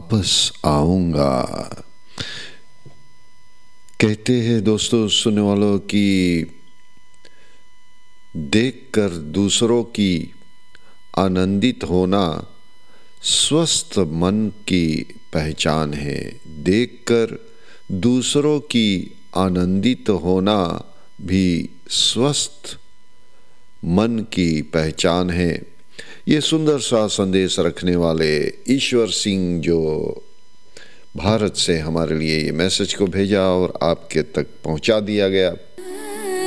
वापस आऊंगा। कहते हैं दोस्तों, सुनने वालों की देखकर दूसरों की आनंदित होना स्वस्थ मन की पहचान है। देखकर दूसरों की आनंदित होना भी स्वस्थ मन की पहचान है। ये सुंदर सा संदेश रखने वाले ईश्वर सिंह जो भारत से हमारे लिए ये मैसेज को भेजा और आपके तक पहुंचा दिया गया।